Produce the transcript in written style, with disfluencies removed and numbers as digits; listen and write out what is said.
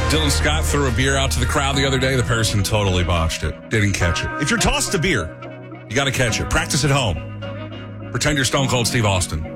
Dylan Scott threw a beer out to the crowd the other day. The person totally botched it. Didn't catch it. If you're tossed a beer, you got to catch it. Practice at home. Pretend you're Stone Cold Steve Austin.